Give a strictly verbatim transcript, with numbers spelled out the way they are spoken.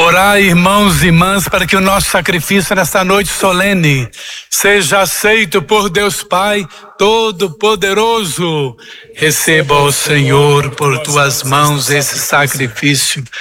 Orai, irmãos e irmãs, para que o nosso sacrifício nesta noite solene seja aceito por Deus Pai Todo-Poderoso. Receba, ó Senhor, por tuas mãos esse sacrifício